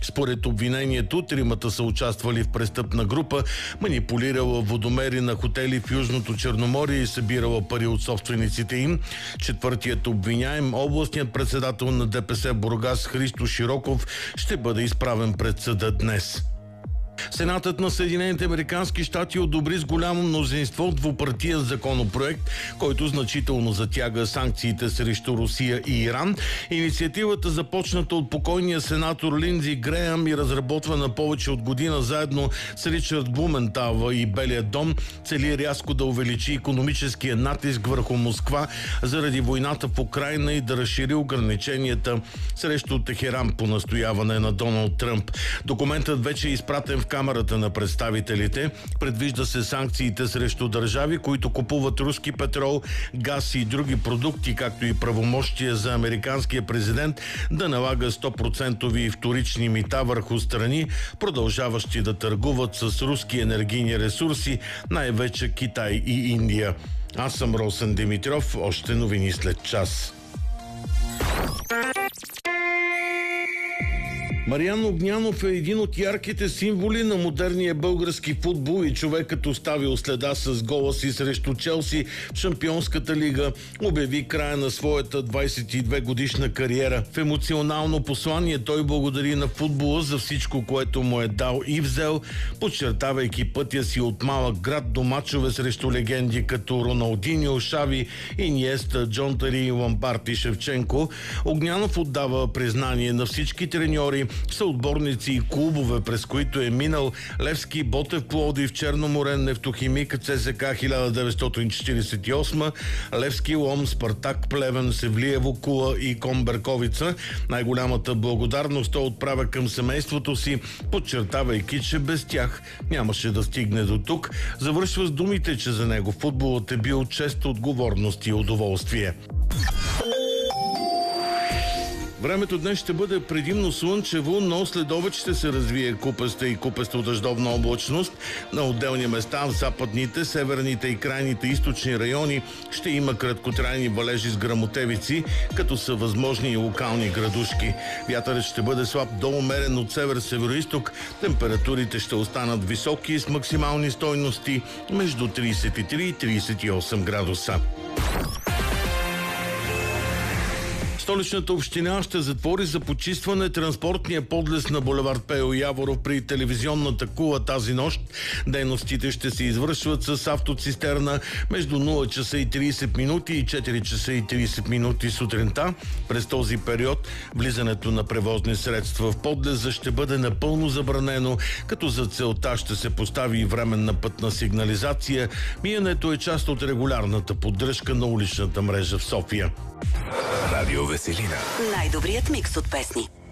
Според обвинението, тримата са участвали в престъпна група, манипулирала водомери на хотели в Южното Черноморие и събирала пари от собствениците им. Четвъртият обвиняем, областният председател на ДПС Бургас Христо Широков, ще бъде изправен пред съда днес. Сенатът на Съединените американски щати одобри с голямо мнозинство двупартиен законопроект, който значително затяга санкциите срещу Русия и Иран. Инициативата, започната от покойния сенатор Линдзи Греъм и разработвана повече от година заедно с Ричард Блументал и Белия дом, цели рязко да увеличи икономическия натиск върху Москва заради войната в Украйна и да разшири ограниченията срещу Техеран по настояване на Доналд Тръмп. Документът вече е изпратен в Камарата на представителите. Предвижда се санкциите срещу държави, които купуват руски петрол, газ и други продукти, както и правомощия за американския президент да налага 100% вторични мита върху страни, продължаващи да търгуват с руски енергийни ресурси, най-вече Китай и Индия. Аз съм Росен Димитров. Още новини след час. Мариан Огнянов е един от ярките символи на модерния български футбол и човекът, оставил следа с гола си срещу Челси в Шампионската лига, обяви края на своята 22-годишна кариера. В емоционално послание той благодари на футбола за всичко, което му е дал и взел, подчертавайки пътя си от малък град до мачове срещу легенди като Роналдиньо, Шави, Иниеста, Джон Тери, Лампард и Шевченко. Огнянов отдава признание на всички треньори, съотборници и клубове, през които е минал: Левски, Ботев, Пловдив, Черноморен, Нефтохимик, ЦСК 1948, Левски, Лом, Спартак, Плевен, Севлиево, Кула и Комберковица. Най-голямата благодарност той отправя към семейството си, подчертавайки, че без тях нямаше да стигне до тук. Завършва с думите, че за него футболът е бил чест, отговорност и удоволствие. Времето днес ще бъде предимно слънчево, но следобед ще се развие купеста и купесто-дъждовна облачност. На отделни места в западните, северните и крайните източни райони ще има краткотрайни валежи с гръмотевици, като са възможни и локални градушки. Вятърът ще бъде слаб до умерен от север-североизток. Температурите ще останат високи с максимални стойности между 33 и 38 градуса. Столичната община ще затвори за почистване транспортния подлез на булевард Пейо Яворов при телевизионната кула тази нощ. Дейностите ще се извършват с автоцистерна между 0 часа и 30 минути и 4 часа и 30 минути сутринта. През този период влизането на превозни средства в подлеза ще бъде напълно забранено, като за целта ще се постави и временна пътна сигнализация. Миенето е част от регулярната поддръжка на уличната мрежа в София. Радио Веселина. Най-добрият микс от песни.